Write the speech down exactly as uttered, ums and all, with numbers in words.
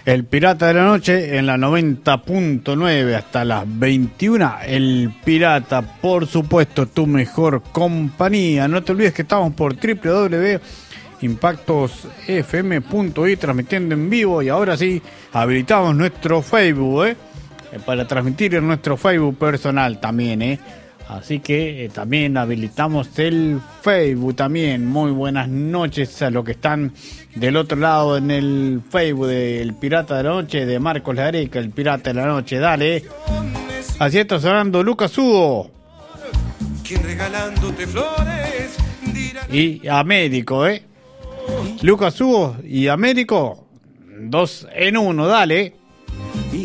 El Pirata de la Noche en la noventa punto nueve hasta las veintiuna. El Pirata, por supuesto, tu mejor compañía. No te olvides que estamos por doble u doble u doble u punto impactos f m punto i transmitiendo en vivo. Y ahora sí, habilitamos nuestro Facebook, ¿eh? Para transmitir en nuestro Facebook personal también, ¿eh? Así que eh, también habilitamos el Facebook también. Muy buenas noches a los que están del otro lado en el Facebook del Pirata de la Noche, de Marcos Lareca, el Pirata de la Noche. Dale. Así está sonando Lucas Hugo. Y Américo, ¿eh? Lucas Hugo y Américo. Dos en uno, dale.